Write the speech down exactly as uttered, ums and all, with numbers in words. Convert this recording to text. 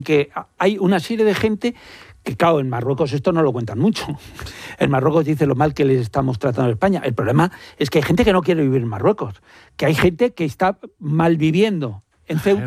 que hay una serie de gente que, claro, en Marruecos esto no lo cuentan mucho. En Marruecos dice lo mal que les estamos tratando en España. El problema es que hay gente que no quiere vivir en Marruecos, que hay gente que está mal viviendo en Ceuta.